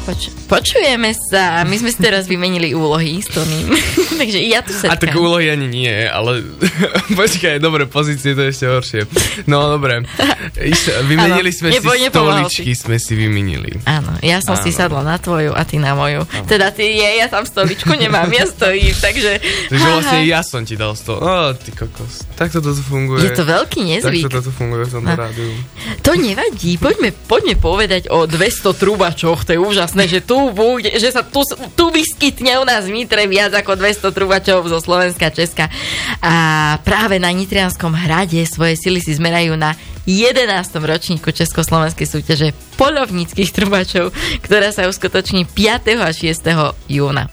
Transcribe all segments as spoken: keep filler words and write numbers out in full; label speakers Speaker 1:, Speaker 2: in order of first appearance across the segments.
Speaker 1: Poč- počujeme sa. My sme si teraz vymenili úlohy s Toným. Takže ja tu setkám.
Speaker 2: A tak úlohy ani nie, ale počkaj, dobre, pozície to je ešte horšie. No, dobre. Vymenili ano, sme nebo, si stoličky, sme si vymenili.
Speaker 1: Áno, ja som ano. si sadla na tvoju a ty na moju. Ano. Teda ty je, ja tam stoličku nemám, ja stojím, takže...
Speaker 2: Takže vlastne ja som ti dal stôl. Ó, ty kokos. Takto toto funguje.
Speaker 1: Je to veľký nezvyk.
Speaker 2: Takto toto funguje v tomto rádiu.
Speaker 1: To nevadí, poďme, poďme povedať o dvesto trubačoch, to je úžasné, že tu bude, že sa tu, tu vyskytne u nás v Nitre viac ako dvesto trubačov zo Slovenska, Česka. A práve na Nitrianskom hrade svoje sily si zmerajú na jedenástom ročníku Československej súťaže poľovníckych trubačov, ktorá sa uskutoční piateho a šiesteho júna.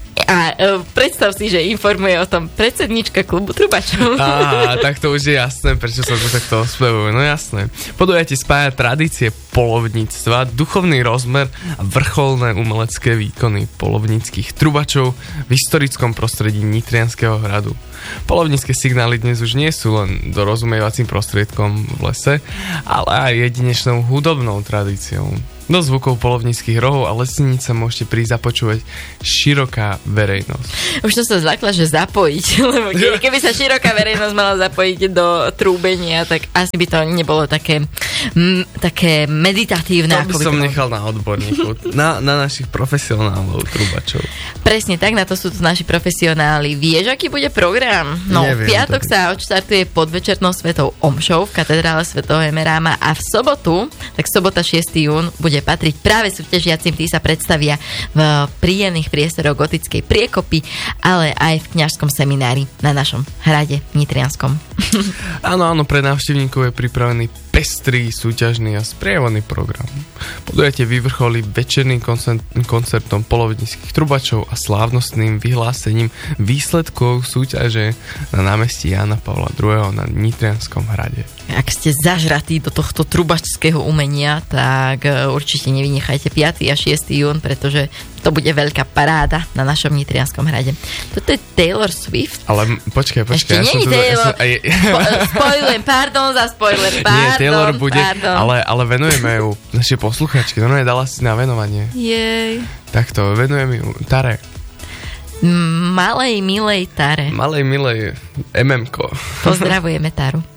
Speaker 1: A e, predstav si, že informuje o tom predsednička klubu trubačov.
Speaker 2: Á, tak to už je jasné, prečo sa to takto ospevujú. No jasné. Podujate spája tradície polovníctva, duchovný rozmer a vrcholné umelecké výkony polovníckych trubačov v historickom prostredí Nitrianskeho hradu. Polovnícke signály dnes už nie sú len dorozumievacím prostriedkom v lese, ale aj jedinečnou hudobnou tradíciou. Do zvukov polovníckych rohov a lesníc sa môžete prísť započúvať široká verejnosť.
Speaker 1: Už to sa zlakla, že zapojiť, lebo keby sa široká verejnosť mala zapojiť do trúbenia, tak asi by to nebolo také, m, také meditatívne.
Speaker 2: To by som by nechal na odborníkov, na, na našich profesionálov trúbačov.
Speaker 1: Presne tak, na to sú tu naši profesionáli. Vieš, aký bude program? No, Neviem, v piatok sa odštartuje podvečernou svetou omšou v katedrále svätého Emeráma a v sobotu, tak sobota šiesteho júna bude patriť práve súťažiacim, tí sa predstavia v príjemných priestoroch gotickej priekopy, ale aj v kňažskom seminári na našom hrade Nitrianskom.
Speaker 2: Áno, áno, pre návštevníkov je pripravený pestrý, súťažný a sprievodný program. Podujete vyvrcholí večerným koncert, koncertom polovníckych trubačov a slávnostným vyhlásením výsledkov súťaže na námestí Jána Pavla druhého. na Nitrianskom hrade.
Speaker 1: Ak ste zažratí do tohto trubačského umenia, tak určite nevynechajte piateho a šiesteho júna, pretože to bude veľká paráda na našom Nitrianskom hrade. Toto je Taylor Swift.
Speaker 2: Ale počkaj, počkaj.
Speaker 1: Ešte
Speaker 2: ja
Speaker 1: nie je Taylor. Ja som... Spo- spoilujem, pardon za spoiler. Pardon,
Speaker 2: nie, Taylor bude,
Speaker 1: pardon.
Speaker 2: ale, ale venujeme ju našej posluchačky. No, no, dala si na venovanie.
Speaker 1: Jej.
Speaker 2: Takto, venujeme ju Tare.
Speaker 1: Malej, milej Tare.
Speaker 2: Malej, milej em emko.
Speaker 1: Pozdravujeme Taru.